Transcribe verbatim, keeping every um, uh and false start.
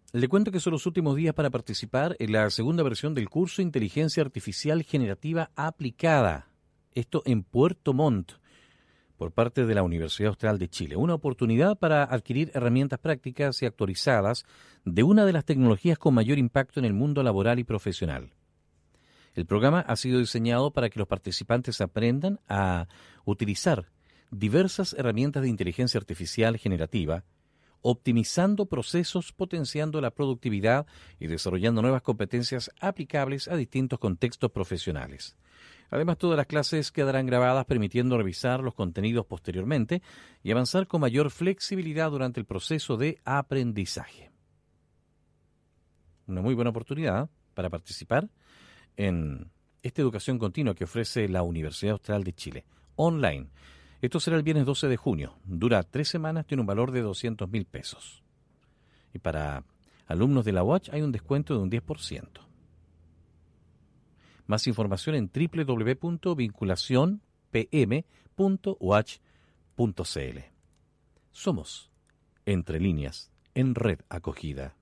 Le cuento que son los últimos días para participar en la segunda versión del curso Inteligencia Artificial Generativa Aplicada. Esto en Puerto Montt, por parte de la Universidad Austral de Chile. Una oportunidad para adquirir herramientas prácticas y actualizadas de una de las tecnologías con mayor impacto en el mundo laboral y profesional. El programa ha sido diseñado para que los participantes aprendan a utilizar diversas herramientas de inteligencia artificial generativa, optimizando procesos, potenciando la productividad y desarrollando nuevas competencias aplicables a distintos contextos profesionales. Además, todas las clases quedarán grabadas permitiendo revisar los contenidos posteriormente y avanzar con mayor flexibilidad durante el proceso de aprendizaje. Una muy buena oportunidad para participar en esta educación continua que ofrece la Universidad Austral de Chile, online. Esto será el viernes doce de junio. Dura tres semanas, tiene un valor de doscientos mil pesos. Y para alumnos de la U A C hay un descuento de un diez por ciento. Más información en doble u doble u doble u punto vinculación p m punto u a c punto c l. Somos Entre Líneas en Red Acogida.